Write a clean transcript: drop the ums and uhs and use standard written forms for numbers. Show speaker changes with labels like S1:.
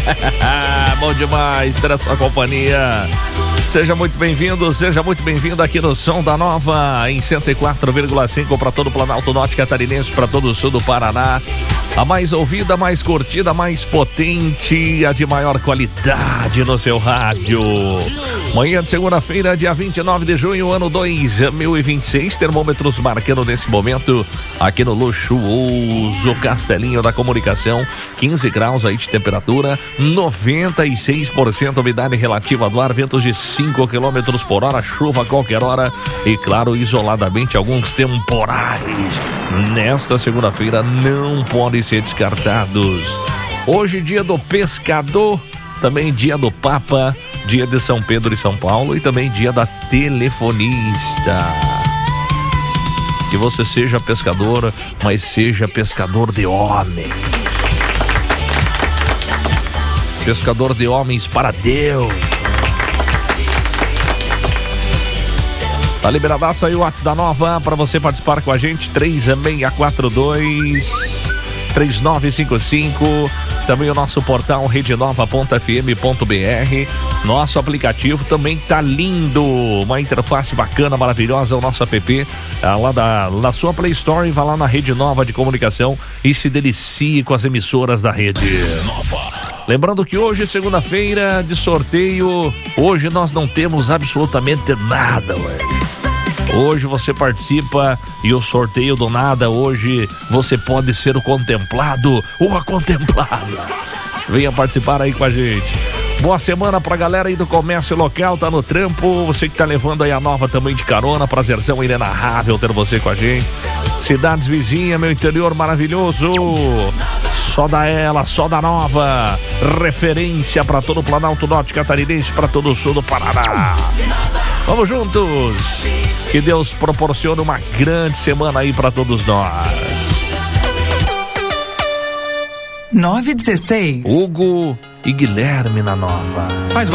S1: Bom demais ter a sua companhia. Seja muito bem-vindo, seja muito bem-vindo aqui no Som da Nova, em 104,5 para todo o Planalto Norte Catarinense, para todo o sul do Paraná. A mais ouvida, a mais curtida, a mais potente, a de maior qualidade no seu rádio. Manhã de segunda-feira, dia 29 de junho, ano 2026. Termômetros marcando nesse momento aqui no luxuoso Castelinho da Comunicação. 15 graus aí de temperatura, 96% umidade relativa do ar, ventos de 5 km por hora, chuva a qualquer hora e, claro, isoladamente alguns temporais. Nesta segunda-feira não podem ser descartados. Hoje, dia do pescador, também dia do Papa, dia de São Pedro e São Paulo e também dia da telefonista. Que você seja pescador, mas seja pescador de homem. Pescador de homens para Deus. Tá liberadaço aí o WhatsApp da Nova para você participar com a gente, 3642-3955. Também o nosso portal redenova.fm.br. Nosso aplicativo também tá lindo. Uma interface bacana, maravilhosa. O nosso app lá da sua Play Store. Vá lá na Rede Nova de Comunicação e se delicie com as emissoras da Rede Nova. Lembrando que hoje, segunda-feira de sorteio, hoje nós não temos absolutamente nada, ué. Hoje você participa e o sorteio do nada, hoje você pode ser o contemplado ou a contemplada. Venha participar aí com a gente. Boa semana pra galera aí do comércio local, tá no trampo, você que tá levando aí a Nova também de carona, prazerzão inenarrável ter você com a gente. Cidades vizinhas, meu interior maravilhoso, só da ela, só da Nova, referência pra todo o Planalto Norte Catarinense, pra todo o sul do Paraná. Vamos juntos, que Deus proporcione uma grande semana aí pra todos nós.
S2: 9:16.
S1: Hugo e Guilherme na Nova.
S3: Faz